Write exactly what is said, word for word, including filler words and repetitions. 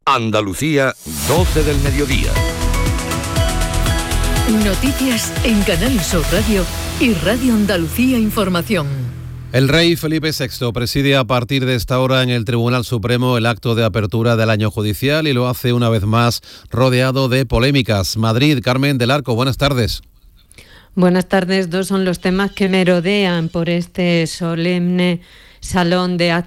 Andalucía, doce del mediodía. Noticias en Canal Sur Radio y Radio Andalucía Información. El rey Felipe sexto preside a partir de esta hora en el Tribunal Supremo el acto de apertura del año judicial y lo hace una vez más rodeado de polémicas. Madrid, Carmen del Arco, buenas tardes. Buenas tardes. Dos son los temas que merodean por este solemne salón de actos